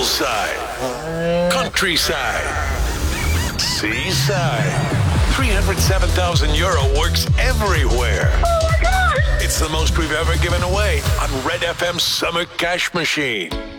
Hillside, countryside, seaside. 307,000 euro works everywhere. Oh my gosh! It's the most we've ever given away on Red FM Summer Cash Machine.